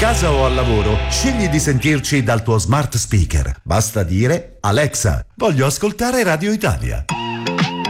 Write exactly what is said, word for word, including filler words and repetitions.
casa o al lavoro, scegli di sentirci dal tuo smart speaker. Basta dire: Alexa, voglio ascoltare Radio Italia.